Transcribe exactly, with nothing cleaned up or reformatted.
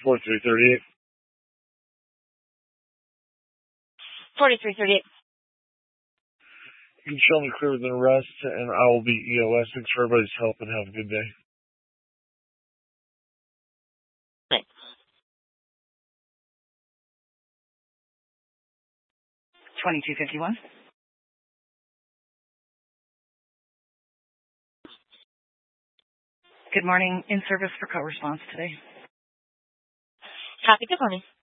forty-three thirty-eight. forty-three thirty-eight. You can show me clearer than the rest, and I will be E O S. Thanks for everybody's help, and have a good day. Thanks. twenty-two fifty-one. Good morning. In service for co-response today. Happy good morning.